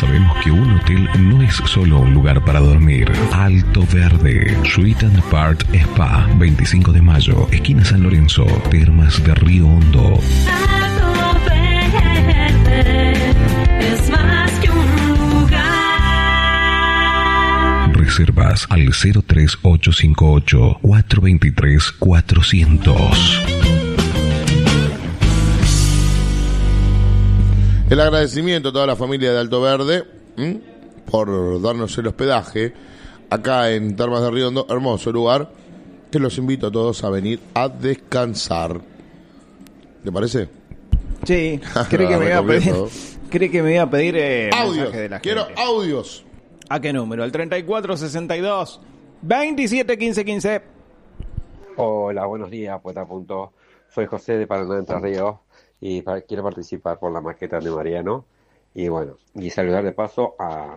Sabemos que un hotel no es solo un lugar para dormir. Alto Verde, Suite and Part Spa, 25 de mayo, esquina San Lorenzo, Termas de Río Hondo. Alto Verde es más que un lugar. Reservas al 03858 423 400. El agradecimiento a toda la familia de Alto Verde por darnos el hospedaje acá en Termas de Río Hondo, hermoso lugar, que los invito a todos a venir a descansar. ¿Te parece? Sí, cree que me iba a pedir. Cree que me iba a pedir audios. mensaje de la Quiero gente. audios. ¿A qué número? Al 3462 271515. Hola, buenos días, Poeta. Soy José de Paraná, Entre Ríos, y quiero participar por la maqueta de Mariano. Y bueno, y saludar de paso a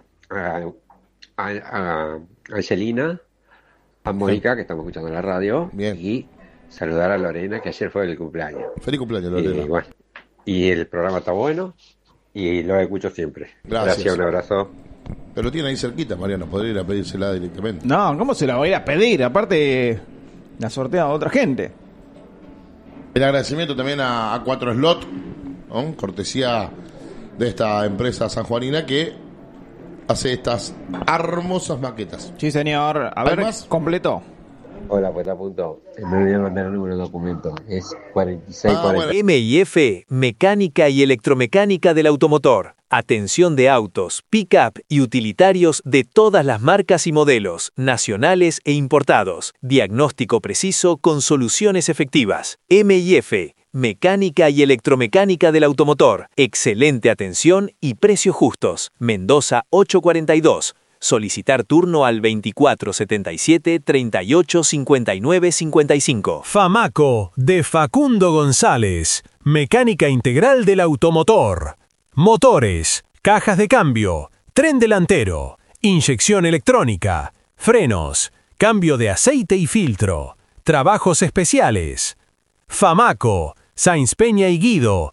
Angelina, a Mónica, que estamos escuchando en la radio. Bien. Y saludar a Lorena, que ayer fue el cumpleaños. Feliz cumpleaños, Lorena. Y bueno, y el programa está bueno y lo escucho siempre. Gracias. Un abrazo. Pero lo tiene ahí cerquita, Mariano. Podría ir a pedírsela directamente. No, ¿cómo se la voy a ir a pedir? Aparte, la sortea a otra gente. El agradecimiento también a 4 Slot, ¿no? Cortesía de esta empresa sanjuanina que hace estas hermosas maquetas. Sí, señor. A ver, más? completó. Hola, Poeta. Me voy a mandar un número de documento. Es 4640. bueno. M&F, mecánica y electromecánica del automotor. Atención de autos, pick-up y utilitarios de todas las marcas y modelos, nacionales e importados. Diagnóstico preciso con soluciones efectivas. M&F, mecánica y electromecánica del automotor. Excelente atención y precios justos. Mendoza 842. Solicitar turno al 2477 38 59 55. Famaco, de Facundo González. Mecánica integral del automotor. Motores, cajas de cambio, tren delantero, inyección electrónica, frenos, cambio de aceite y filtro, trabajos especiales. Famaco, Sáenz Peña y Guido,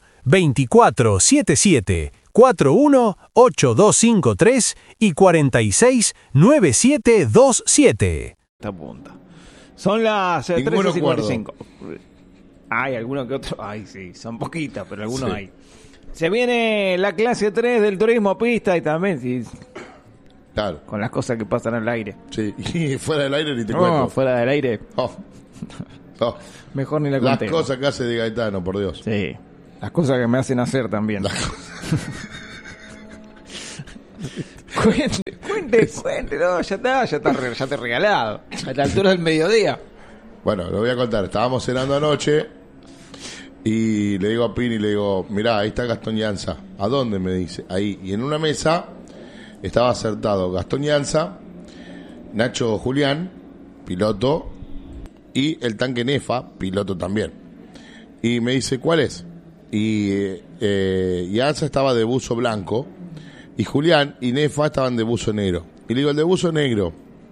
2477 418253 y 469727. Esta punta. Son las Ninguno 13:55. Hay alguno que otro. Ay, sí, son poquitas, pero algunos Sí. hay. Se viene la clase 3 del turismo pista y también, sí, Claro. con las cosas que pasan al aire. Sí. Y fuera del aire ni te No, cuento. fuera del aire, Oh. Oh. mejor ni la Las conté. cosas que hace de Gaetano, por Dios. Sí, las cosas que me hacen hacer también. Cuente, no, ya te regalado. A la altura del mediodía. Bueno, lo voy a contar. Estábamos cenando anoche y le digo a Pini, le digo, mirá, ahí está Gastón Llanza. ¿A dónde? Me dice. Ahí. Y en una mesa estaba acertado Gastón Llanza, Nacho Julián, piloto, y el tanque Nefa, piloto también. Y me dice, ¿cuál es? Y Llanza estaba de buzo blanco y Julián y Nefa estaban de buzo negro. Y le digo, el de buzo negro.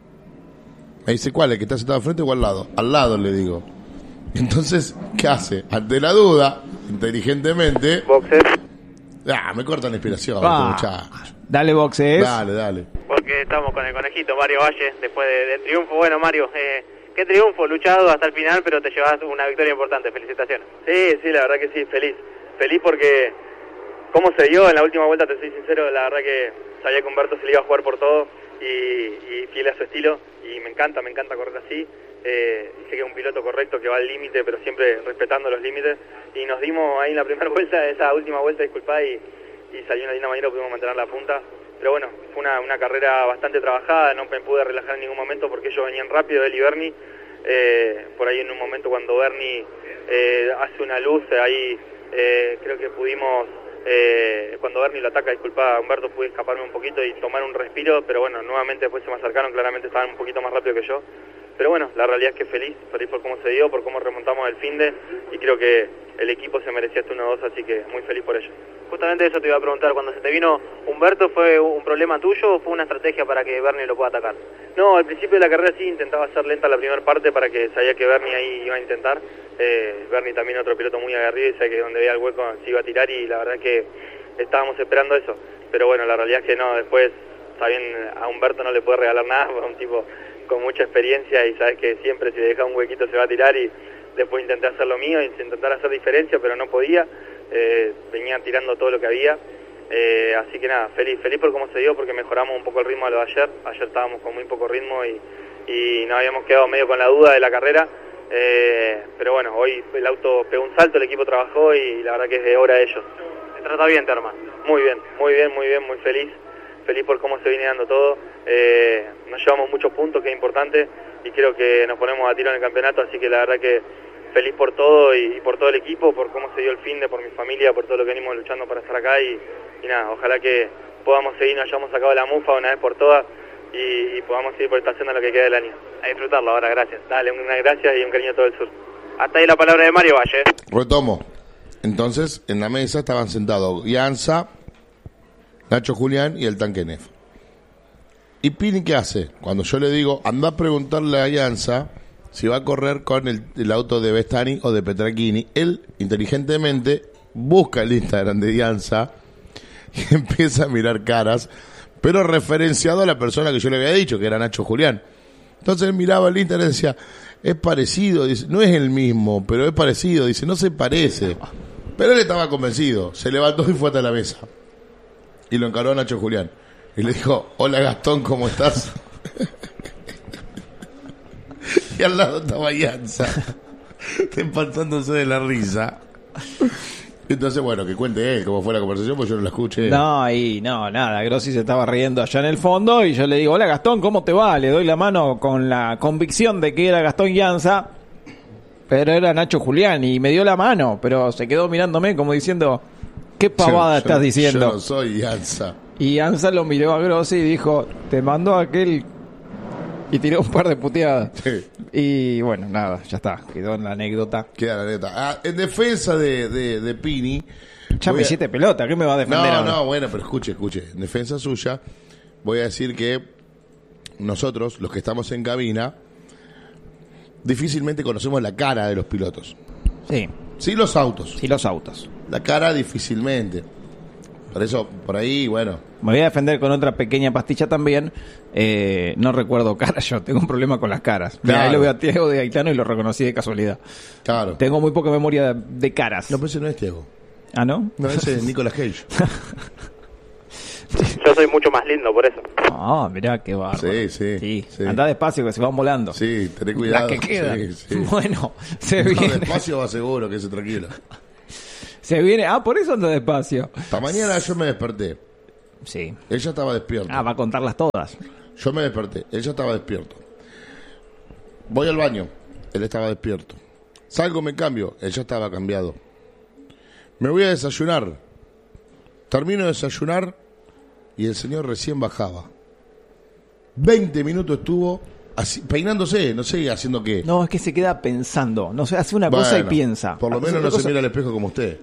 Me dice, ¿cuál? ¿El que está sentado al frente o al lado? Al lado, le digo. Entonces, ¿qué hace? Ante la duda, inteligentemente... Boxes, me cortan la inspiración, Ah. muchacho. Dale, boxes. Dale. porque estamos con el conejito Mario Valle, después del triunfo. Bueno, Mario, qué triunfo, luchado hasta el final, pero te llevas una victoria importante. Felicitaciones. Sí, la verdad que sí, feliz porque cómo se dio en la última vuelta, te soy sincero, la verdad que sabía que Humberto se le iba a jugar por todo y fiel a su estilo, y me encanta correr así. Sé que es un piloto correcto que va al límite, pero siempre respetando los límites, y nos dimos ahí en la primera vuelta, esa última vuelta, disculpá, y salió una linda manera, pudimos mantener la punta. Pero bueno, fue una carrera bastante trabajada, no me pude relajar en ningún momento porque ellos venían rápido, él y Bernie. Por ahí en un momento cuando Bernie hace una luz, ahí creo que pudimos, cuando Bernie lo ataca, disculpa, Humberto, pude escaparme un poquito y tomar un respiro, pero bueno, nuevamente después se me acercaron, claramente estaban un poquito más rápido que yo. Pero bueno, la realidad es que feliz por cómo se dio, por cómo remontamos el finde, y creo que el equipo se merecía este 1-2, así que muy feliz por ello. Justamente eso te iba a preguntar, cuando se te vino Humberto, ¿fue un problema tuyo o fue una estrategia para que Bernie lo pueda atacar? No, al principio de la carrera sí intentaba hacer lenta la primera parte para que sabía que Bernie ahí iba a intentar. Bernie también otro piloto muy aguerrido y sabía que donde veía el hueco se iba a tirar, y la verdad que estábamos esperando eso. pero bueno, la realidad es que no, después, también a Humberto no le puede regalar nada, porque es un tipo con mucha experiencia y sabes que siempre si le deja un huequito se va a tirar, y después intenté hacer lo mío, intentar hacer diferencia, pero no podía, venía tirando todo lo que había, así que nada, feliz por cómo se dio, porque mejoramos un poco el ritmo de lo de ayer estábamos con muy poco ritmo y nos habíamos quedado medio con la duda de la carrera, pero bueno, hoy el auto pegó un salto, el equipo trabajó y la verdad que es de obra de ellos. ¿Se trata bien, Terma? Muy bien, muy feliz por cómo se viene dando todo, nos llevamos muchos puntos, que es importante, y creo que nos ponemos a tiro en el campeonato, así que la verdad que feliz por todo y por todo el equipo, por cómo se dio el finde, por mi familia, por todo lo que venimos luchando para estar acá y nada, ojalá que podamos seguir, nos hayamos sacado la mufa una vez por todas y podamos seguir por esta haciendo lo que queda del año. A disfrutarlo ahora, gracias. Dale, una gracias y un cariño a todo el sur. Hasta ahí la palabra de Mario Valle. Retomo. Entonces, en la mesa estaban sentados Ianza, Nacho Julián y el tanque Nef. ¿Y Pini qué hace? Cuando yo le digo, anda a preguntarle a Ianza si va a correr con el auto de Bestani o de Petrachini, él inteligentemente busca el Instagram de Ianza y empieza a mirar caras, pero referenciado a la persona que yo le había dicho, que era Nacho Julián. Entonces él miraba el Instagram y decía, es parecido, dice, no es el mismo, pero es parecido, dice, no se parece. Pero él estaba convencido, se levantó y fue hasta la mesa. Y lo encaró a Nacho Julián. Y le dijo, hola Gastón, ¿cómo estás? Y al lado estaba Ianza, empatándose de la risa. Entonces, bueno, que cuente él cómo fue la conversación, pues yo no la escuché. Nada, Grossi se estaba riendo allá en el fondo y yo le digo, hola Gastón, ¿cómo te va? Le doy la mano con la convicción de que era Gastón Ianza, pero era Nacho Julián y me dio la mano, pero se quedó mirándome como diciendo, ¿qué pavada estás diciendo? Yo no soy Ianza. Y Ianza lo miró a Grossi y dijo, te mandó aquel... Y tiró un par de puteadas. Sí. Y bueno, nada, ya está. Quedó en la anécdota. Queda la neta. En defensa de Pini... Ya me hiciste pelota, ¿qué me va a defender ahora? No, bueno, pero escuche. En defensa suya, voy a decir que nosotros, los que estamos en cabina, difícilmente conocemos la cara de los pilotos. Sí. Sí los autos. La cara difícilmente. Por eso, por ahí, bueno. Me voy a defender con otra pequeña pastilla también. No recuerdo cara, yo tengo un problema con las caras. Claro. Ahí lo veo a Tiago de Gaetano y lo reconocí de casualidad. Claro. Tengo muy poca memoria de caras. No, pero ese no es Tiago. ¿Ah, no? No, ese es Nicolas Cage. Yo soy mucho más lindo por eso. Ah, mirá qué bárbaro. Sí. Andá despacio que se van volando. Sí, tené cuidado. Las que quedan. Sí. Bueno, se No, viene. despacio va seguro, que se tranquilo. Se viene. Ah, por eso anda despacio. Esta mañana yo me desperté. Sí. Ella estaba despierta. Ah, va a contarlas todas. Yo me desperté. Ella estaba despierto. Voy al baño. Él estaba despierto. Salgo, me cambio. Ella estaba cambiado. Me voy a desayunar. Termino de desayunar y el señor recién bajaba. 20 minutos estuvo así, peinándose, no sé, haciendo qué. No, es que se queda pensando. No sé, hace una cosa y piensa. Por lo Hace menos una no se cosa- mira al espejo como usted.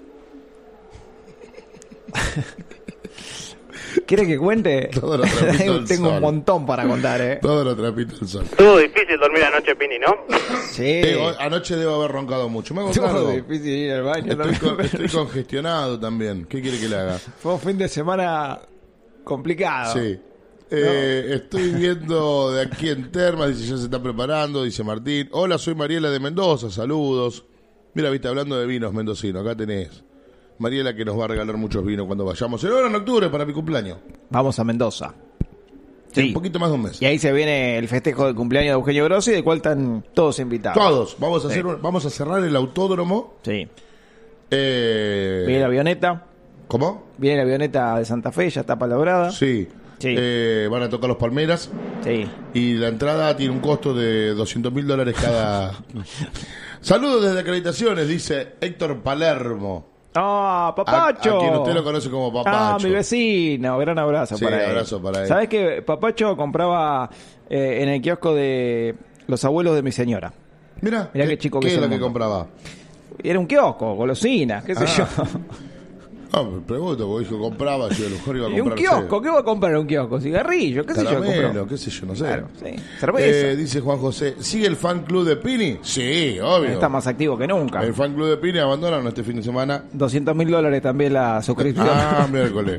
¿Quiere que cuente? Todo lo trapito al Tengo sol. un montón para contar, ¿eh? Todo lo trapito al sol. Estuvo difícil dormir anoche, Pini, ¿no? Sí. Anoche debo haber roncado mucho. Me hago Todo cargo. difícil ir al baño. Estoy congestionado también. ¿Qué quiere que le haga? Fue un fin de semana complicado. Sí. Estoy viendo de aquí en Termas, dice ya se está preparando, dice Martín. Hola, soy Mariela de Mendoza, saludos. Mira, viste, hablando de vinos mendocinos, acá tenés Mariela que nos va a regalar muchos vinos cuando vayamos. Ahora en octubre para mi cumpleaños. Vamos a Mendoza. En Sí. un poquito más de un mes. Y ahí se viene el festejo del cumpleaños de Eugenio Grossi, del cual están todos invitados. Todos. Vamos a Sí. vamos a cerrar el autódromo. Sí. Viene la avioneta. ¿Cómo? Viene la avioneta de Santa Fe, ya está palabrada. Sí. Sí. Van a tocar los Palmeras. Sí. Y la entrada tiene un costo de $200.000 cada. Saludos desde Acreditaciones, dice Héctor Palermo. ¡Ah, Papacho! A quien usted lo conoce como Papacho. Ah, mi vecino. Gran abrazo Sí, para él. abrazo para él. ¿Sabés que Papacho compraba en el kiosco de los abuelos de mi señora? Mirá Mirá qué chico que ¿qué es es el lo que mundo. compraba? Era un kiosco, golosinas, qué sé yo. No, me pregunto, porque dijo compraba, yo a lo mejor iba a ¿Y un comprar. kiosco? ¿Qué va a comprar en un kiosco? ¿Cigarrillo? ¿Qué sé yo? Caramelo, compró? qué sé yo, no sé. Claro, sí. Cerveza. Dice Juan José, ¿sigue el fan club de Pini? Sí, obvio. Está más activo que nunca. El fan club de Pini abandonaron este fin de semana. $200.000 también la suscripción. Ah, miércoles.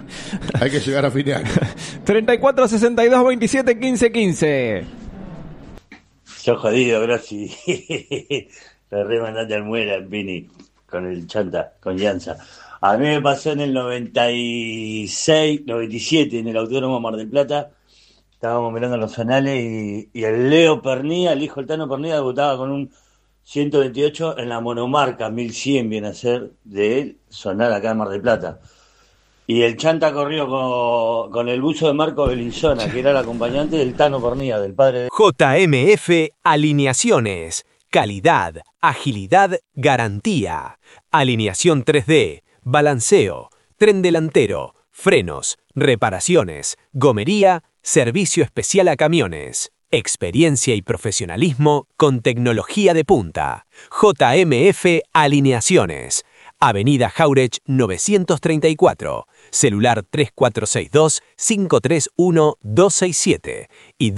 Hay que llegar a fin de año. 34 62 27 15 15. Yo jodido, Grossi. Le remandaste al muera, Pini, con el chanta, con Llanza. A mí me pasó en el 96, 97, en el Autódromo Mar del Plata. Estábamos mirando los anales y el Leo Pernía, el hijo del Tano Pernía, debutaba con un 128 en la monomarca 1100, viene a ser de él, sonar acá en Mar del Plata. Y el chanta corrió con el buzo de Marco Belinzona, que era el acompañante del Tano Pernía, del padre de... JMF Alineaciones. Calidad, agilidad, garantía. Alineación 3D, balanceo, tren delantero, frenos, reparaciones, gomería, servicio especial a camiones. Experiencia y profesionalismo con tecnología de punta. JMF Alineaciones. Avenida Jauregui 934. Celular 3462-531-267 y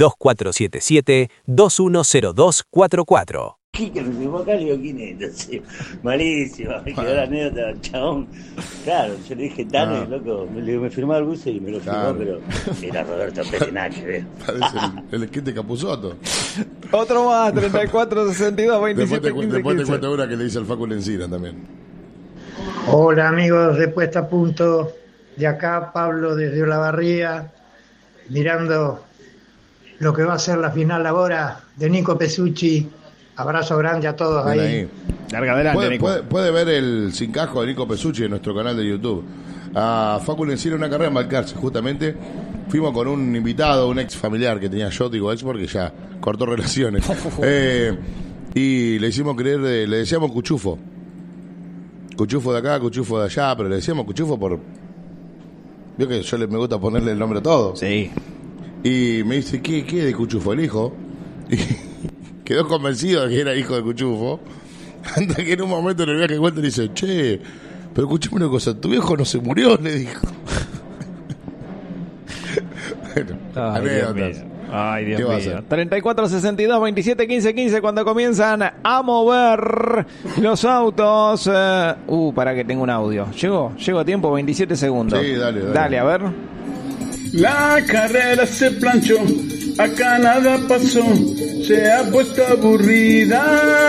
2477-210244. Que me firmó acá, le digo, ¿quién es? Entonces, malísimo, me quedó la anécdota, chabón. Claro, yo le dije, Tano, loco, me firmó el buzo y me lo firmó, pero era Roberto Petenache, ¿ves? Parece el esquite Capusotto. Otro más, 34 62 27 15 Después te 15. cuento una que le dice al Facu Lencina también. Hola amigos de Puesta a Punto, de acá Pablo desde Olavarría, mirando lo que va a ser la final ahora de Nico Pesucci. Abrazo grande a todos ahí. Larga adelante, Nico. Puede ver el sin casco de Nico Pesucci en nuestro canal de YouTube. A Facu Lencina una carrera en Balcarce, justamente. Fuimos con un invitado, un ex familiar que tenía yo, digo ex porque ya cortó relaciones. Y le hicimos creer, le decíamos Cuchufo. Cuchufo de acá, Cuchufo de allá, pero le decíamos Cuchufo por... Vio que yo me gusta ponerle el nombre a todo. Sí. Y me dice, ¿qué de Cuchufo? ¿El hijo? Y quedó convencido de que era hijo de Cuchufo. Hasta que en un momento en el viaje cuenta le dice, che, pero escuchame una cosa, tu viejo no se murió, le dijo. Bueno, anécdotas. Ay, Dios ¿Qué va a mío. hacer? 34 62 27 15 15 cuando comienzan a mover los autos. Para que tenga un audio. Llego a tiempo, 27 segundos. Sí, dale. Dale, a ver. La carrera se planchó, acá nada pasó, se ha puesto aburrida.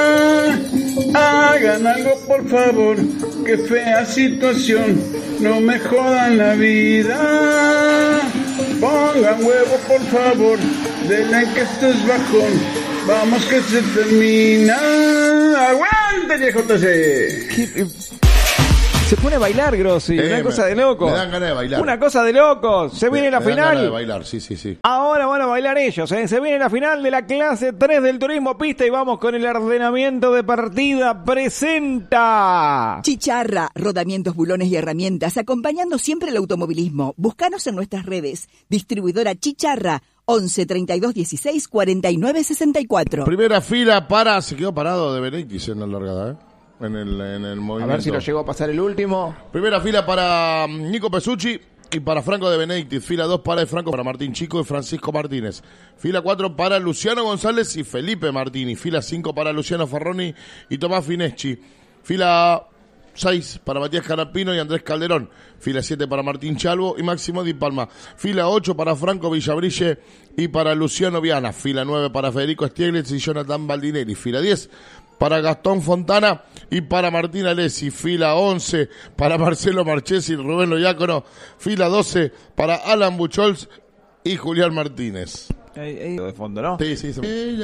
Hagan algo por favor, qué fea situación, no me jodan la vida. Pongan huevo por favor, denle que esto es bajón, vamos que se termina. ¡Aguante, JC! Se pone a bailar, Grossi. Una cosa de locos. Me dan ganas de bailar. Una cosa de locos. Se viene la me dan final. ganas de bailar, sí. Ahora van a bailar ellos. Se viene la final de la clase 3 del turismo pista y vamos con el ordenamiento de partida. Presenta Chicharra, rodamientos, bulones y herramientas, acompañando siempre el automovilismo. Búscanos en nuestras redes. Distribuidora Chicharra, 11 32 16 49 64. Primera fila se quedó parado de Benítez en la largada, en el movimiento. A ver si lo llegó a pasar el último. Primera fila para Nico Pesucci y para Franco de Benedictis. Fila 2 para Franco, para Martín Chico y Francisco Martínez. Fila 4 para Luciano González y Felipe Martini. Fila 5 para Luciano Ferroni y Tomás Fineschi. Fila 6 para Matías Canapino y Andrés Calderón. Fila 7 para Martín Chalvo y Máximo Di Palma. Fila 8 para Franco Villabrille y para Luciano Viana. Fila 9 para Federico Stiglitz y Jonathan Baldinelli. Fila 10 para Gastón Fontana y para Martín Alessi. Fila 11 para Marcelo Marchesi y Rubén Loiácono. Fila 12 para Alan Buchholz y Julián Martínez. De fondo, ¿no? Sí.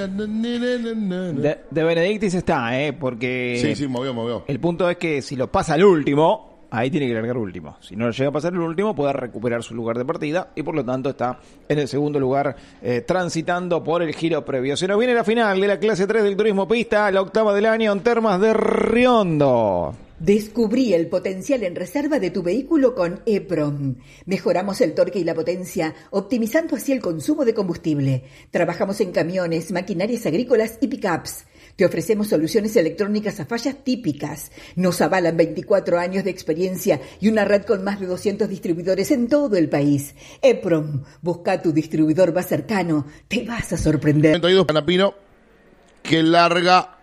De Benedictis está, porque... Sí, movió. El punto es que si lo pasa al último, ahí tiene que largar último. Si no lo llega a pasar el último, puede recuperar su lugar de partida y por lo tanto está en el segundo lugar transitando por el giro previo. Se nos viene la final de la clase 3 del turismo pista, la octava del año en Termas de Riondo. Descubrí el potencial en reserva de tu vehículo con EPROM. Mejoramos el torque y la potencia, optimizando así el consumo de combustible. Trabajamos en camiones, maquinarias agrícolas y pickups. Te ofrecemos soluciones electrónicas a fallas típicas. Nos avalan 24 años de experiencia y una red con más de 200 distribuidores en todo el país. EPROM, busca tu distribuidor más cercano. Te vas a sorprender. 32 Canapino, que larga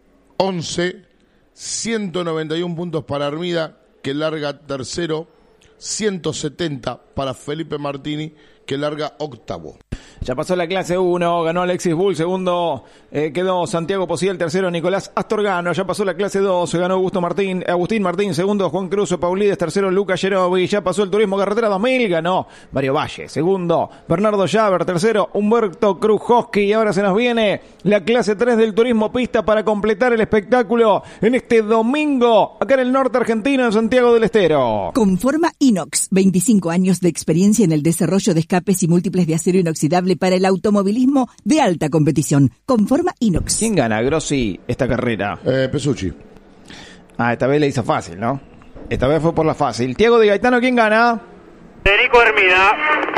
11, 191 puntos para Armida, que larga tercero 170 para Felipe Martini, que larga octavo. Ya pasó la clase 1, ganó Alexis Bull, segundo quedó Santiago Posiel, tercero Nicolás Astorgano, ya pasó la clase 2, ganó Agustín Martín, segundo Juan Cruz Paulides, tercero Lucas Yerovi, ya pasó el Turismo Carretera 2000, ganó Mario Valle, segundo Bernardo Llaver, tercero Humberto Krujoski, y ahora se nos viene la clase 3 del Turismo Pista para completar el espectáculo en este domingo, acá en el norte argentino, en Santiago del Estero. Conforma Inox, 25 años de experiencia en el desarrollo de escapes y múltiples de acero inoxidable para el automovilismo de alta competición. Conforma Inox. ¿Quién gana, Grossi, esta carrera? Pesucci. Esta vez la hizo fácil, ¿no? Esta vez fue por la fácil. Tiago de Gaetano, ¿quién gana? Federico Hermida.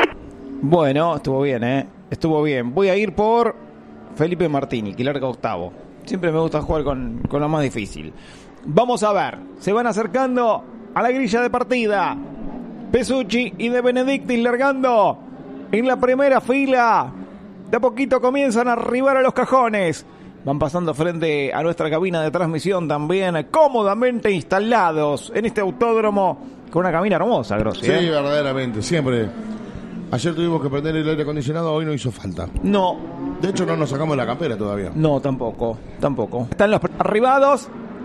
Bueno, estuvo bien, estuvo bien. Voy a ir por Felipe Martini, que larga octavo. Siempre me gusta jugar con lo más difícil. Vamos a ver, se van acercando a la grilla de partida. Pesucci y De Benedictis largando en la primera fila. De a poquito comienzan a arribar a los cajones. Van pasando frente a nuestra cabina de transmisión también, cómodamente instalados en este autódromo con una cabina hermosa, Grossi. Sí, verdaderamente, siempre. Ayer tuvimos que prender el aire acondicionado, hoy no hizo falta. No. De hecho, no nos sacamos la campera todavía. No, tampoco. Están los arribados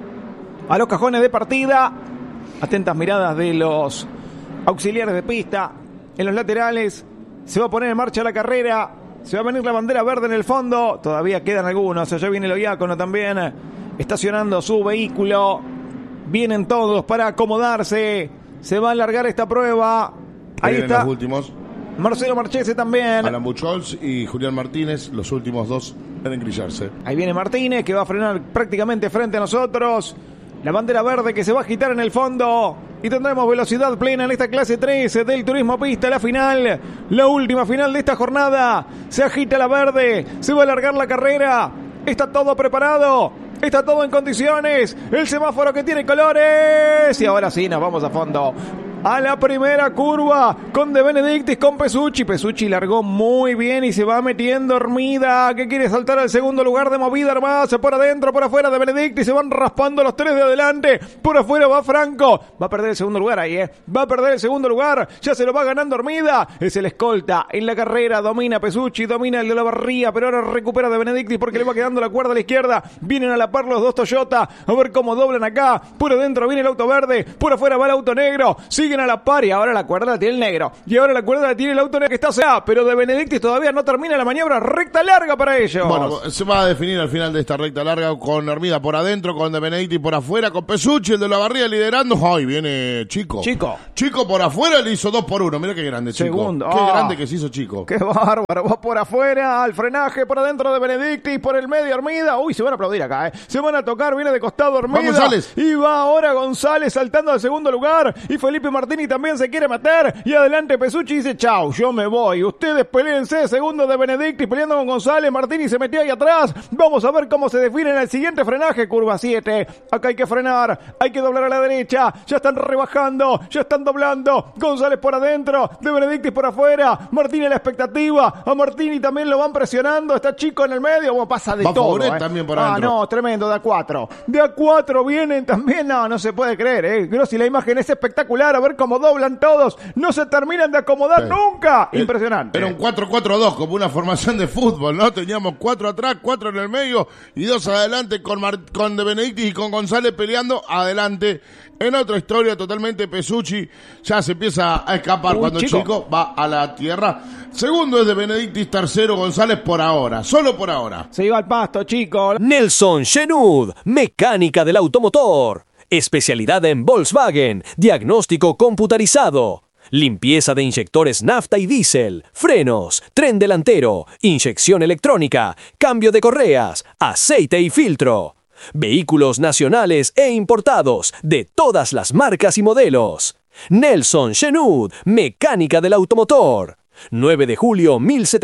a los cajones de partida. Atentas miradas de los auxiliares de pista. En los laterales se va a poner en marcha la carrera. Se va a venir la bandera verde en el fondo. Todavía quedan algunos. Allá viene el Oiácono también estacionando su vehículo. Vienen todos para acomodarse. Se va a alargar esta prueba. Ahí está. Los últimos. Marcelo Marchese también. Alan Buchholz y Julián Martínez, los últimos dos en engrillarse. Ahí viene Martínez, que va a frenar prácticamente frente a nosotros. La bandera verde que se va a agitar en el fondo. Y tendremos velocidad plena en esta clase 13 del Turismo Pista. La final, la última final de esta jornada. Se agita la verde, se va a alargar la carrera. Está todo preparado, está todo en condiciones. El semáforo que tiene colores. Y ahora sí, nos vamos a fondo. A la primera curva con De Benedictis, con Pesucci. Pesucci largó muy bien y se va metiendo Hermida, que quiere saltar al segundo lugar de movida. Armada por adentro, por afuera De Benedictis. Se van raspando los tres de adelante. Por afuera va Franco. Va a perder el segundo lugar ahí, Va a perder el segundo lugar. Ya se lo va ganando Hermida. Es el escolta en la carrera. Domina Pesucci, domina el de Olavarría, pero ahora recupera De Benedictis porque le va quedando la cuerda a la izquierda. Vienen a la par los dos Toyota. A ver cómo doblan acá. Por adentro viene el auto verde. Por afuera va el auto negro. Siguen a la par y ahora la cuerda la tiene el negro. Y ahora la cuerda la tiene el auto negro que está allá. Pero De Benedictis todavía no termina la maniobra. Recta larga para ellos. Bueno, se va a definir al final de esta recta larga con Hermida por adentro, con De Benedictis por afuera, con Pesucci, el de Olavarría liderando. Ay, viene Chico. Chico por afuera le hizo 2 por 1. Mira qué grande Chico. Segundo. Qué grande que se hizo Chico. Qué bárbaro. Va por afuera, al frenaje, por adentro De Benedictis, por el medio Hermida. Uy, se van a aplaudir acá, Se van a tocar, viene de costado Hermida. Va González. Y va ahora González saltando al segundo lugar. Y Felipe Martini también se quiere meter. Y adelante Pesucci dice, chau, yo me voy. Ustedes peleense. Segundo De Benedictis peleando con González. Martini se metió ahí atrás. Vamos a ver cómo se define en el siguiente frenaje. Curva 7. Acá hay que frenar. Hay que doblar a la derecha. Ya están rebajando. Ya están doblando. González por adentro. De Benedictis por afuera. Martini a la expectativa. A Martini también lo van presionando. Está Chico en el medio. Bueno, pasa de va todo. También por adentro. No, tremendo. De A4. De A4 vienen también. No se puede creer, Grossi, la imagen es espectacular. A ver cómo doblan todos. No se terminan de acomodar nunca. Impresionante. Era un 4-4-2, como una formación de fútbol, ¿no? Teníamos 4 atrás, 4 en el medio y 2 adelante con De Benedictis y con González peleando adelante. En otra historia totalmente, Pesucci ya se empieza a escapar cuando Chico va a la tierra. Segundo es De Benedictis, tercero González por ahora, solo por ahora. Se iba al pasto, Chico. Nelson Chenud, mecánica del automotor. Especialidad en Volkswagen, diagnóstico computarizado. Limpieza de inyectores nafta y diésel, frenos, tren delantero, inyección electrónica, cambio de correas, aceite y filtro. Vehículos nacionales e importados de todas las marcas y modelos. Nelson Chenud, mecánica del automotor. 9 de julio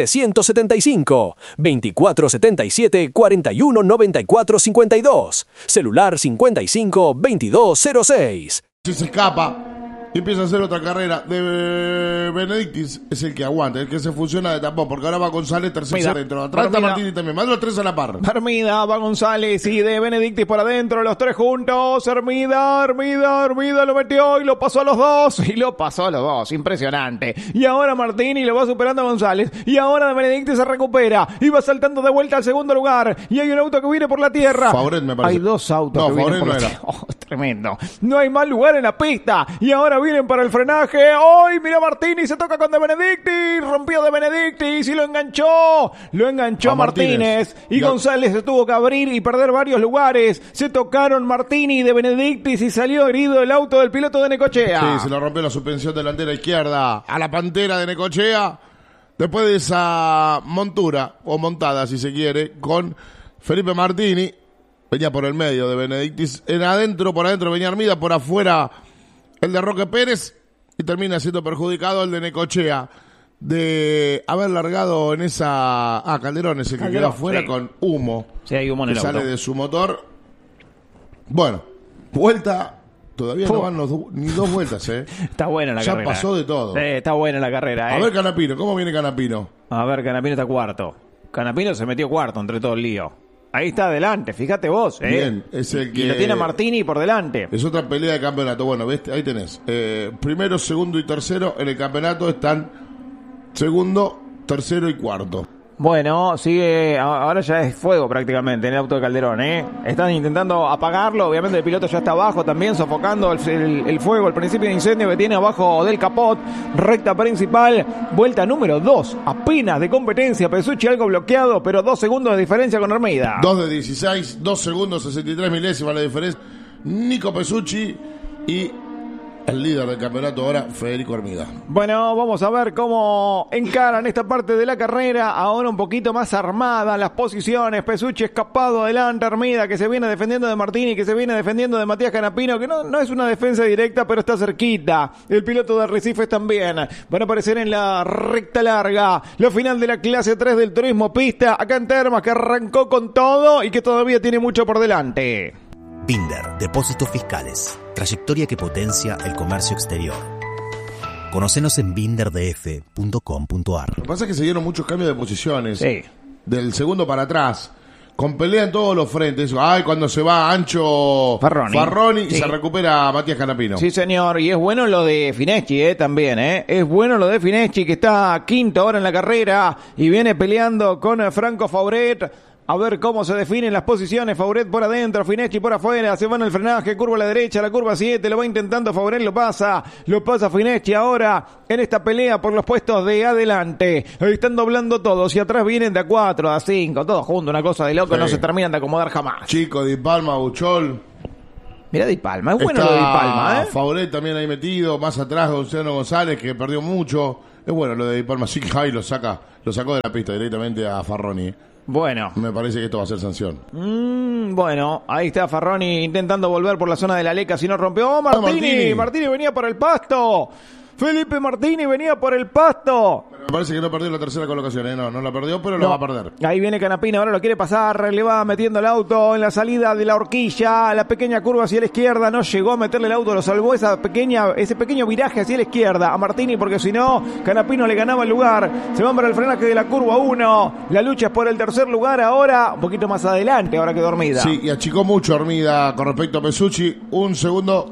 1775, 2477-419452, celular 55-2206. Si se escapa, Y empieza a hacer otra carrera de Benedictis, es el que aguanta, el que se funciona de tapón, porque ahora va González tercero dentro. Atrás está Martini también, más de los tres a la par. Hermida, va González y de Benedictis por adentro, los tres juntos. Hermida lo metió y lo pasó a los dos. Impresionante. Y ahora Martini lo va superando a González. Y ahora de Benedictis se recupera y va saltando de vuelta al segundo lugar. Y hay un auto que viene por la tierra. Favoret, me parece. Hay dos autos que vienen por la tierra. Oh, tremendo. No hay más lugar en la pista. Y ahora vienen para el frenaje. ¡Hoy! Mira Martini, se toca con De Benedictis. Rompió De Benedictis y lo enganchó. Lo enganchó a Martínez. Y González se tuvo que abrir y perder varios lugares. Se tocaron Martini y De Benedictis y salió herido el auto del piloto de Necochea. Sí, se le rompió la suspensión delantera izquierda a la Pantera de Necochea. Después de esa montura, o montada si se quiere, con Felipe Martini. Venía por el medio de Benedictis. Por adentro venía Armida, por afuera el de Roque Pérez. Y termina siendo perjudicado el de Necochea de haber largado en esa... Calderón es el que quedó afuera, sí, con humo. Sí, hay humo en el auto. Sale de su motor. Bueno, vuelta... Todavía no van ni dos vueltas, ¿eh? Está buena la carrera. Ya pasó de todo. Está buena la carrera, ¿eh? A ver Canapino, ¿cómo viene Canapino? A ver, Canapino está cuarto. Canapino se metió cuarto entre todo el lío. Ahí está adelante, fíjate vos, ¿eh? Bien, es el que... Y lo tiene Martini por delante. Es otra pelea de campeonato. Bueno, ¿ves? Ahí tenés. Primero, segundo y tercero en el campeonato están segundo, tercero y cuarto. Bueno, sigue, ahora ya es fuego prácticamente en el auto de Calderón, ¿eh? Están intentando apagarlo, obviamente el piloto ya está abajo también, sofocando el fuego, el principio de incendio que tiene abajo del capot. Recta principal, vuelta número 2, apenas de competencia, Pesucci algo bloqueado, pero 2 segundos de diferencia con Hermida. 2 de 16, 2 segundos, 63 milésimas la diferencia. Nico Pesucci y... el líder del campeonato ahora, Federico Hermida. Bueno, vamos a ver cómo encaran esta parte de la carrera. Ahora un poquito más armada las posiciones. Pesucci escapado adelante. Hermida que se viene defendiendo de Martini, que se viene defendiendo de Matías Canapino, que no es una defensa directa, pero está cerquita. El piloto de Arrecifes también. Van a aparecer en la recta larga. La final de la clase 3 del turismo pista. Acá en Termas, que arrancó con todo y que todavía tiene mucho por delante. Binder, depósitos fiscales, trayectoria que potencia el comercio exterior. Conocenos en binderdf.com.ar. Lo que pasa es que se dieron muchos cambios de posiciones. Sí. Del segundo para atrás. Con pelea en todos los frentes. Ay, cuando se va Ancho Farroni sí, y se recupera Matías Canapino. Sí, señor. Y es bueno lo de Fineschi, también, Es bueno lo de Fineschi, que está quinto ahora en la carrera y viene peleando con Franco Fauret. A ver cómo se definen las posiciones. Fauret por adentro, Fineschi por afuera. Se van al frenaje, curva a la derecha, la curva 7. Lo va intentando Fauret, lo pasa Fineschi ahora en esta pelea por los puestos de adelante. Están doblando todos y atrás vienen de a 4, a 5, todos juntos. Una cosa de loco, sí. No se terminan de acomodar jamás. Chico, Di Palma, Buchol. Mirá Di Palma, es bueno lo de Di Palma, Fauret también ahí metido. Más atrás Gonzalo González, que perdió mucho. Es bueno lo de Di Palma. Sí, ahí lo sacó de la pista directamente a Farroni. Bueno. Me parece que esto va a ser sanción. Bueno, ahí está Farroni intentando volver por la zona de la Leca, si no rompió. ¡Oh, Martini! Martini venía por el pasto. Felipe Martini venía por el pasto. Pero me parece que no perdió la tercera colocación, No la perdió, pero lo va a perder. Ahí viene Canapino, ahora lo quiere pasar, le va metiendo el auto en la salida de la horquilla, la pequeña curva hacia la izquierda, no llegó a meterle el auto, lo salvó ese pequeño viraje hacia la izquierda a Martini, porque si no, Canapino le ganaba el lugar. Se van para el frenaje de la curva 1, la lucha es por el tercer lugar ahora, un poquito más adelante, ahora que dormida. Sí, y achicó mucho Hermida con respecto a Pesucci, 1 segundo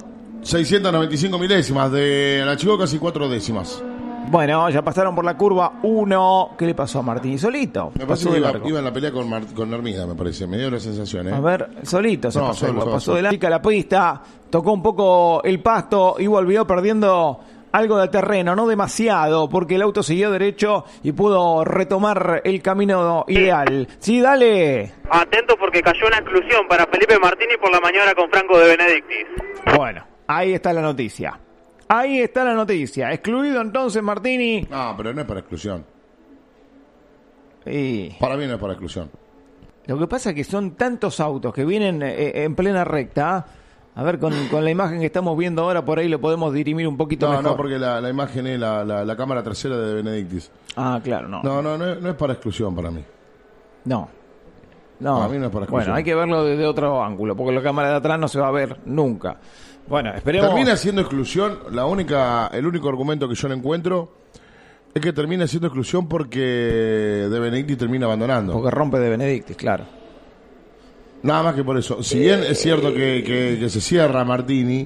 695 milésimas, de la achicó casi 4 décimas. Bueno, ya pasaron por la curva 1. ¿Qué le pasó a Martini? Solito. Me pasó iba en la pelea con Hermida, me parece. Me dio la sensación, A ver, solito se pasó. Pasó de la pista, tocó un poco el pasto y volvió perdiendo algo de terreno, no demasiado, porque el auto siguió derecho y pudo retomar el camino ideal. Sí, dale. Atento porque cayó una exclusión para Felipe Martini por la maniobra con Franco de Benedictis. Bueno, ahí está la noticia. Excluido entonces Martini. No, pero no es para exclusión. Y... para mí no es para exclusión. Lo que pasa es que son tantos autos que vienen en plena recta. A ver, con la imagen que estamos viendo ahora, por ahí lo podemos dirimir un poquito mejor. No, porque la imagen es la cámara trasera de Benedictis. Ah, claro, no. No es para exclusión para mí. No. Para mí no es para exclusión. Bueno, hay que verlo desde otro ángulo, porque la cámara de atrás no se va a ver nunca. Bueno, esperemos. Termina siendo exclusión. El único argumento que yo le encuentro es que termina siendo exclusión porque De Benedictis termina abandonando. Porque rompe De Benedictis, claro. Nada más que por eso. Si bien es cierto que se cierra Martini,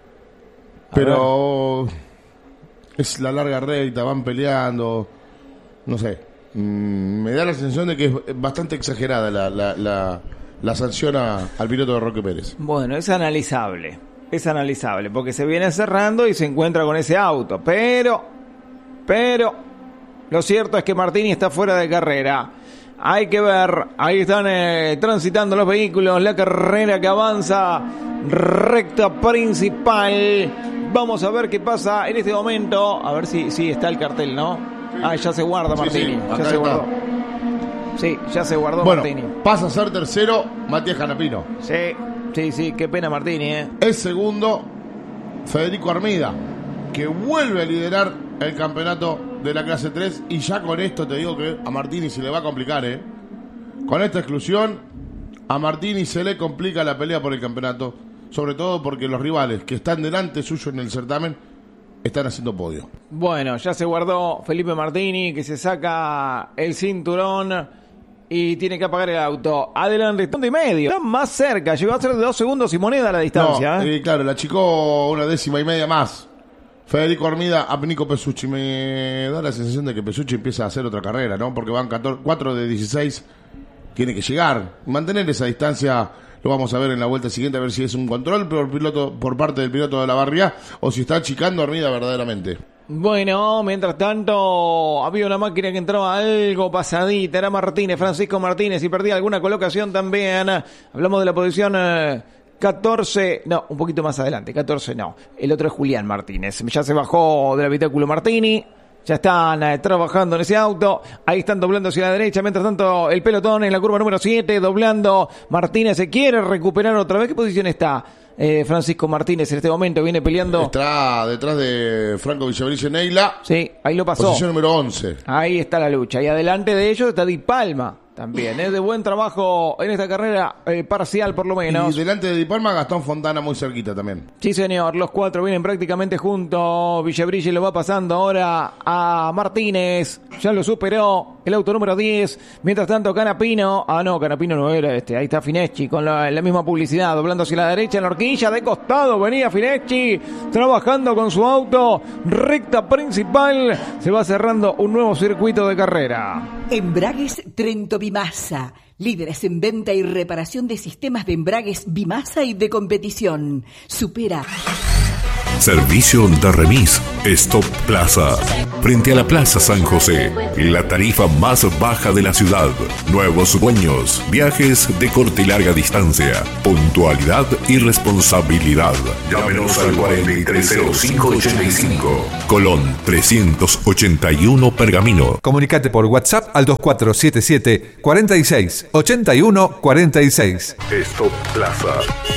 pero es la larga recta, van peleando, no sé. Me da la sensación de que es bastante exagerada la sanción al piloto de Roque Pérez. Bueno, es analizable, porque se viene cerrando y se encuentra con ese auto, pero lo cierto es que Martini está fuera de carrera. Hay que ver, ahí están transitando los vehículos, la carrera que avanza, recta principal. Vamos a ver qué pasa en este momento, a ver si está el cartel, ¿no? Ah, ya se guarda Martini, sí, ya se guardó. Sí, ya se guardó Martini. Pasa a ser tercero Matías Canapino. Sí, qué pena Martini, Es segundo Federico Armida, que vuelve a liderar el campeonato de la clase 3, y ya con esto te digo que a Martini se le va a complicar, Con esta exclusión a Martini se le complica la pelea por el campeonato, sobre todo porque los rivales que están delante suyo en el certamen están haciendo podio. Bueno, ya se guardó Felipe Martini, que se saca el cinturón y tiene que apagar el auto. Adelante, punto y medio. Está más cerca, llegó a ser de 2 segundos y moneda la distancia. Claro, la achicó 1 décima y media más. Federico Armida a Nico Pesucci. Me da la sensación de que Pesucci empieza a hacer otra carrera, ¿no? Porque van 4 de 16. Tiene que llegar. Mantener esa distancia lo vamos a ver en la vuelta siguiente, a ver si es un control por parte del piloto de la Barría o si está achicando Armida verdaderamente. Bueno, mientras tanto, había una máquina que entraba algo pasadita. Era Martínez, Francisco Martínez, y perdía alguna colocación también. Hablamos de la posición 14, no, un poquito más adelante, 14 no. El otro es Julián Martínez. Ya se bajó del habitáculo Martini. Ya están trabajando en ese auto. Ahí están doblando hacia la derecha. Mientras tanto, el pelotón en la curva número 7, doblando. Martínez se quiere recuperar otra vez. ¿Qué posición está Francisco Martínez en este momento? Viene peleando. Está detrás de Franco Villabrice Neila. Sí, ahí lo pasó. Posición número 11. Ahí está la lucha. Y adelante de ellos está Di Palma. También es de buen trabajo en esta carrera parcial por lo menos. Y delante de Di Palma, Gastón Fontana muy cerquita también. Sí señor, los 4 vienen prácticamente juntos. Villabrille lo va pasando ahora a Martínez. Ya lo superó el auto número 10. Mientras tanto Canapino. Ah no, Canapino no era este. Ahí está Fineschi con la misma publicidad. Doblando hacia la derecha en la horquilla. De costado venía Fineschi. Trabajando con su auto. Recta principal. Se va cerrando un nuevo circuito de carrera. Embragues Trento Bimasa, líderes en venta y reparación de sistemas de embragues Bimasa y de competición. Supera. Servicio de remis Stop Plaza. Frente a la Plaza San José, la tarifa más baja de la ciudad. Nuevos dueños, viajes de corta y larga distancia, puntualidad y responsabilidad. Llámenos al 430585. Colón 381 Pergamino. Comunicate por WhatsApp al 2477 46 81 46. Stop Plaza.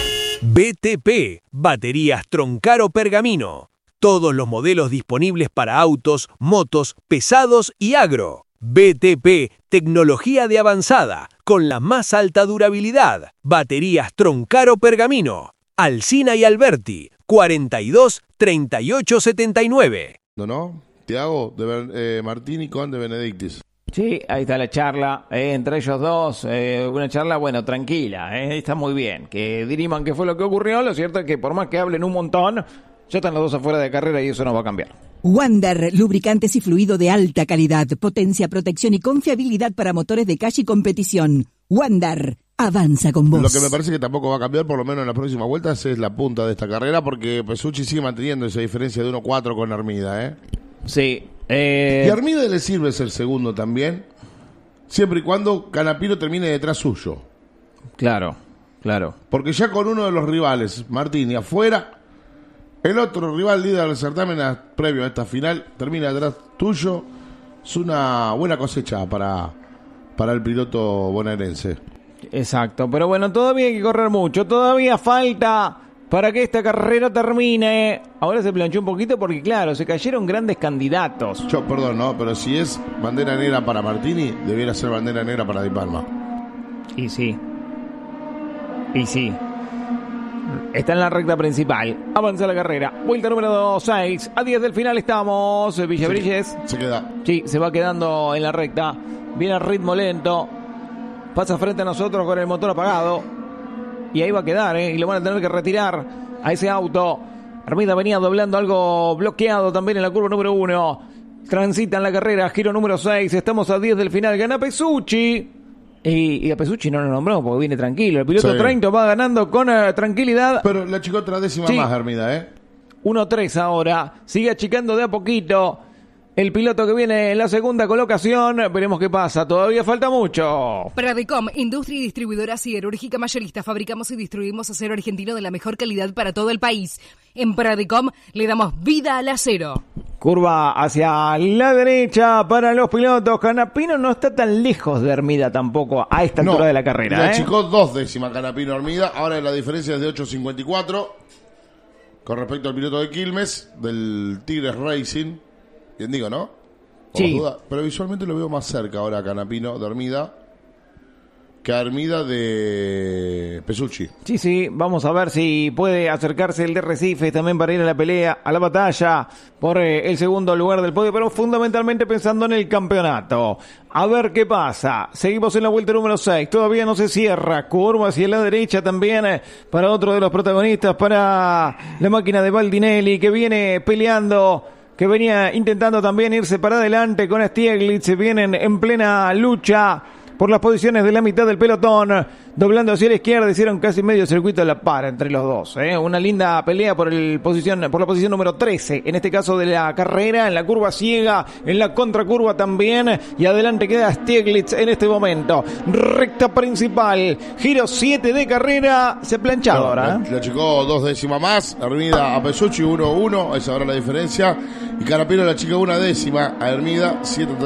BTP, baterías Troncaro Pergamino. Todos los modelos disponibles para autos, motos, pesados y agro. BTP, tecnología de avanzada, con la más alta durabilidad. Baterías Troncaro Pergamino. Alsina y Alberti, 42 38 79. ¿No? Tiago Martini con De Benedictis. Sí, ahí está la charla entre ellos dos, una charla, bueno, tranquila, está muy bien, que diriman qué fue lo que ocurrió. Lo cierto es que por más que hablen un montón, ya están los dos afuera de carrera y eso no va a cambiar. Wander, lubricantes y fluido de alta calidad, potencia, protección y confiabilidad para motores de calle y competición. Wander, avanza con vos. Lo que me parece que tampoco va a cambiar, por lo menos en las próximas vueltas, es la punta de esta carrera, porque Pesucci sigue manteniendo esa diferencia de 1-4 con Armida, Sí. Y a Armida le sirve ser segundo también, siempre y cuando Canapino termine detrás suyo. Claro. Porque ya con uno de los rivales, Martini, afuera, el otro rival líder del certamen previo a esta final termina detrás tuyo. Es una buena cosecha para el piloto bonaerense. Exacto, pero bueno, todavía hay que correr mucho, todavía falta para que esta carrera termine. Ahora se planchó un poquito porque, claro, se cayeron grandes candidatos. Perdón, no, pero si es bandera negra para Martini, debiera ser bandera negra para Di Palma. Y sí. Está en la recta principal. Avanza la carrera. Vuelta número 6. A 10 del final estamos. Villavrilles. Se queda. Sí, se va quedando en la recta. Viene a ritmo lento. Pasa frente a nosotros con el motor apagado. Y ahí va a quedar, y lo van a tener que retirar a ese auto. Armida venía doblando algo bloqueado también en la curva número 1. Transita en la carrera, giro número 6. Estamos a 10 del final. Gana Pesucci. Y a Pesucci no lo nombró porque viene tranquilo. El piloto 30 va ganando con tranquilidad. Pero le achicó otra décima más, Armida, 1-3 ahora. Sigue achicando de a poquito. El piloto que viene en la segunda colocación. Veremos qué pasa. Todavía falta mucho. Pradecom, industria y distribuidora siderúrgica mayorista. Fabricamos y distribuimos acero argentino de la mejor calidad para todo el país. En Pradecom le damos vida al acero. Curva hacia la derecha para los pilotos. Canapino no está tan lejos de Armida tampoco a esta altura de la carrera. Le achicó 2 décimas Canapino Armida. Ahora la diferencia es de 8.54 con respecto al piloto de Quilmes, del Tigres Racing. Bien digo, ¿no? Sí. Duda. Pero visualmente lo veo más cerca ahora a Canapino de Armida que a Armida de Pesucci. Sí, vamos a ver si puede acercarse el de Recife también para ir a la pelea, a la batalla por el segundo lugar del podio, pero fundamentalmente pensando en el campeonato. A ver qué pasa. Seguimos en la vuelta número 6, todavía no se cierra. Curva hacia la derecha también para otro de los protagonistas, para la máquina de Baldinelli que viene peleando, que venía intentando también irse para adelante con Stieglitz. Vienen en plena lucha por las posiciones de la mitad del pelotón, doblando hacia la izquierda, hicieron casi medio circuito de la par entre los dos. Una linda pelea por la posición número 13, en este caso de la carrera, en la curva ciega, en la contracurva también, y adelante queda Stieglitz en este momento. Recta principal, giro 7 de carrera, se ha planchado ahora. Le achicó 2 décimas más, Armida a Pesucci 1-1, esa ahora la diferencia, y Canapino le achicó 1 décima a Armida,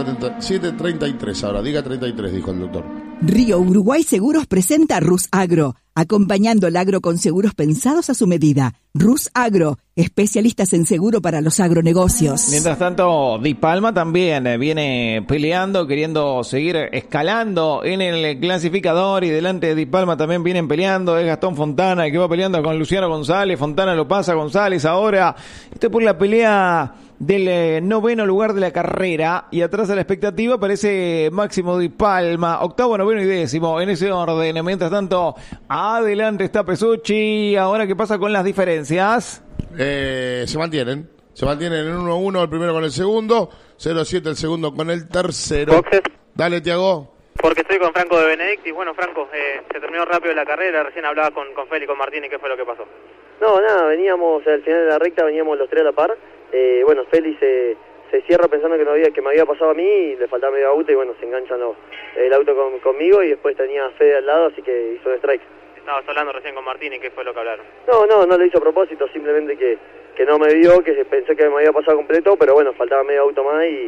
7.33 ahora, diga 33, dijo el doctor. Río Uruguay Seguros presenta Rus Agro, acompañando el agro con seguros pensados a su medida. Rus Agro, especialistas en seguro para los agronegocios. Mientras tanto, Di Palma también viene peleando, queriendo seguir escalando en el clasificador, y delante de Di Palma también vienen peleando. Es Gastón Fontana el que va peleando con Luciano González. Fontana lo pasa a González ahora. Esto es por la pelea del noveno lugar de la carrera, y atrás a la expectativa aparece Máximo Di Palma, octavo, noveno y décimo en ese orden. Mientras tanto, adelante está Pesucci. Ahora, ¿qué pasa con las diferencias? Se mantienen en 1-1 el primero con el segundo, 0-7 el segundo con el tercero. Boxes. Dale, Tiago. Porque estoy con Franco de Benedictis. Bueno, Franco, se terminó rápido la carrera. Recién hablaba con Félix, con Martínez. ¿Qué fue lo que pasó? No, nada, veníamos al final de la recta, veníamos los tres a la par. Bueno, Félix se cierra pensando que me había pasado a mí, y le faltaba medio auto, y bueno, se enganchan el auto conmigo, y después tenía Fede al lado, así que hizo un strike. Estabas hablando recién con Martínez. ¿Qué fue lo que hablaron? No lo hizo a propósito, simplemente que no me vio, que pensé que me había pasado completo, pero bueno, faltaba medio auto más y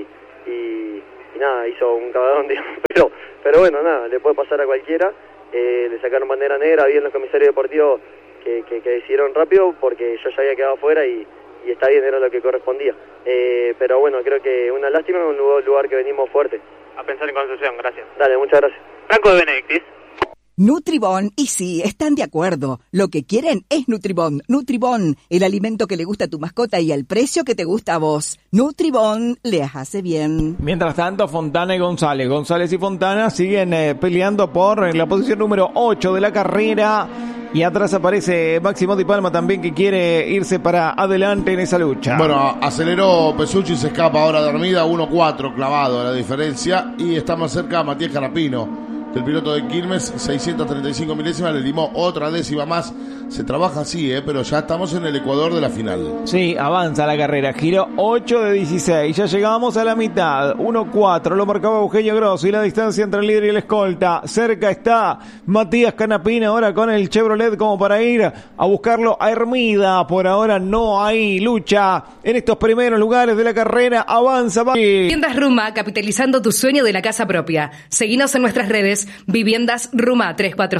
nada, hizo un cabadón, digamos, pero bueno, nada, le puede pasar a cualquiera. Le sacaron bandera negra, había en los comisarios deportivos que decidieron rápido, porque yo ya había quedado fuera y está bien, era lo que correspondía. Pero bueno, creo que una lástima en un lugar que venimos fuerte. A pensar en Concepción, gracias. Dale, muchas gracias. Franco de Benedictis. Nutribón, y sí, están de acuerdo. Lo que quieren es Nutribón. Nutribón, el alimento que le gusta a tu mascota y al precio que te gusta a vos. Nutribón les hace bien. Mientras tanto, Fontana y González. González y Fontana siguen peleando por la posición número 8 de la carrera. Y atrás aparece Máximo Di Palma también, que quiere irse para adelante en esa lucha. Bueno, aceleró Pesucci, se escapa ahora de Armida, 1-4 clavado la diferencia, y está más cerca Matías Canapino, del piloto de Quilmes, 635 milésimas, le limó otra décima más. Se trabaja así, pero ya estamos en el ecuador de la final. Sí, avanza la carrera, giro 8 de 16, ya llegamos a la mitad, 1-4, lo marcaba Eugenio Grossi, la distancia entre el líder y el escolta. Cerca está Matías Canapino ahora con el Chevrolet como para ir a buscarlo a Hermida. Por ahora no hay lucha en estos primeros lugares de la carrera, avanza. Viviendas Ruma, capitalizando tu sueño de la casa propia. Seguinos en nuestras redes, Viviendas Ruma,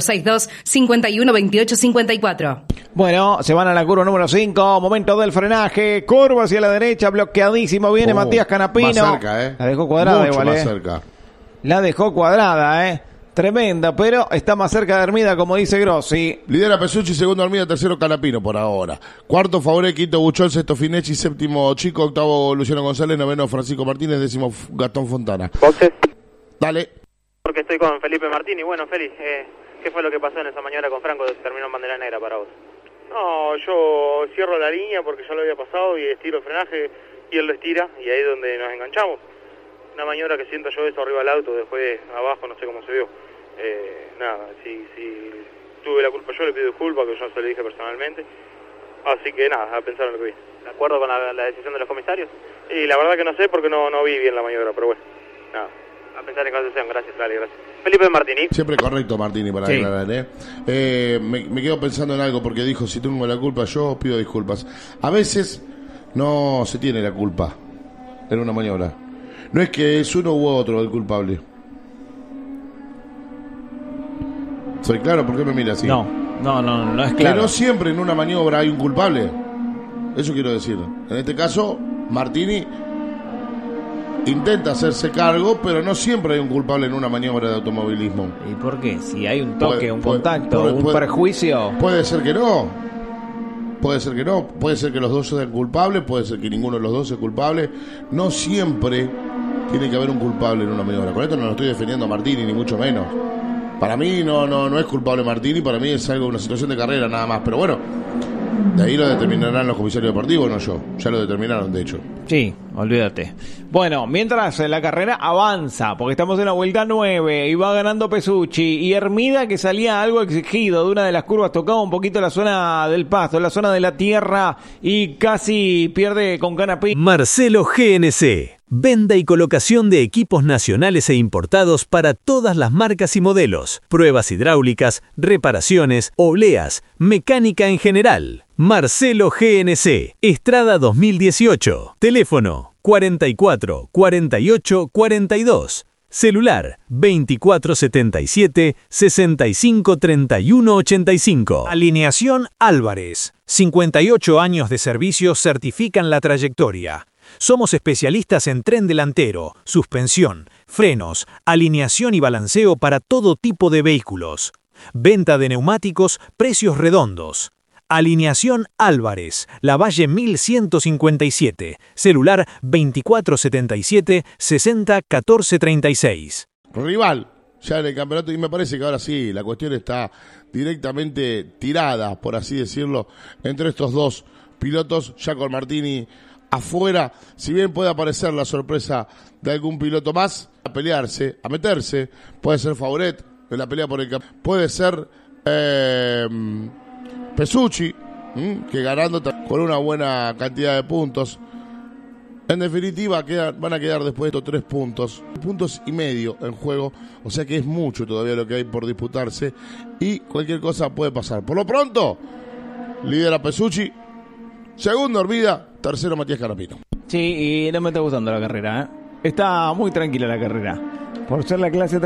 3462-512854. Bueno, se van a la curva número 5, momento del frenaje, curva hacia la derecha, bloqueadísimo, viene Matías Canapino. Más cerca, La dejó cuadrada. Mucho igual, más cerca. La dejó cuadrada, tremenda, pero está más cerca de Hermida, como dice Grossi. Lidera Pesucci, segundo Hermida, tercero Canapino por ahora. Cuarto Favoré, quinto Buchol, sexto Finechi, séptimo Chico, octavo Luciano González, noveno Francisco Martínez, décimo Gastón Fontana. Boxes. Dale. Porque estoy con Felipe Martini. Bueno, Feli, ¿qué fue lo que pasó en esa maniobra con Franco que terminó en bandera negra para vos? No, yo cierro la línea porque ya lo había pasado y estiro el frenaje y él lo estira y ahí es donde nos enganchamos. Una maniobra que siento yo eso arriba del auto, después abajo no sé cómo se vio. Nada, si tuve la culpa yo le pido disculpas, que yo se lo dije personalmente. Así que nada, a pensar en lo que vi. ¿De acuerdo con la decisión de los comisarios? Y la verdad que no sé porque no vi bien la maniobra, pero bueno, nada. A pensar en caso sean, gracias, dale, gracias. Felipe Martini. Siempre correcto, Martini, para aclarar, me quedo pensando en algo porque dijo, si tengo la culpa yo, pido disculpas. A veces no se tiene la culpa en una maniobra. No es que es uno u otro el culpable. ¿Soy claro? ¿Por qué me mira así? No es claro. Que no siempre en una maniobra hay un culpable. Eso quiero decir. En este caso, Martini intenta hacerse cargo, pero no siempre hay un culpable en una maniobra de automovilismo. ¿Y por qué? Si hay un toque, un contacto, un perjuicio. Puede ser que no. Puede ser que no. Puede ser que los dos sean culpables, puede ser que ninguno de los dos sea culpable. No siempre tiene que haber un culpable en una maniobra. Con esto no lo estoy defendiendo a Martini, ni mucho menos. Para mí no es culpable Martini, para mí es algo, una situación de carrera nada más. Pero bueno, de ahí lo determinarán los comisarios deportivos, no yo. Ya lo determinaron, de hecho. Sí, olvídate. Bueno, mientras la carrera avanza, porque estamos en la vuelta 9 y va ganando Pesucci y Hermida, que salía algo exigido de una de las curvas, tocaba un poquito la zona del pasto, la zona de la tierra y casi pierde con Canapí. Marcelo GNC. Venta y colocación de equipos nacionales e importados para todas las marcas y modelos. Pruebas hidráulicas, reparaciones, obleas, mecánica en general. Marcelo GNC. Estrada 2018. Teléfono 44 48 42. Celular 2477 65 31 85. Alineación Álvarez. 58 años de servicio certifican la trayectoria. Somos especialistas en tren delantero, suspensión, frenos, alineación y balanceo para todo tipo de vehículos. Venta de neumáticos, precios redondos. Alineación Álvarez, Lavalle 1157, celular 2477 60 14 36. Rival, ya en el campeonato, y me parece que ahora sí, la cuestión está directamente tirada, por así decirlo, entre estos dos pilotos, ya con Martini afuera, si bien puede aparecer la sorpresa de algún piloto más, a pelearse, a meterse, puede ser Fauret en la pelea por el campeonato, puede ser Pesucci, que ganando con una buena cantidad de puntos. En definitiva, van a quedar después de estos 3 puntos y medio en juego, o sea que es mucho todavía lo que hay por disputarse y cualquier cosa puede pasar. Por lo pronto, lidera Pesucci, segundo Hermida, tercero Matías Canapino. Sí, y no me está gustando la carrera, Está muy tranquila la carrera. Por ser la clase 3.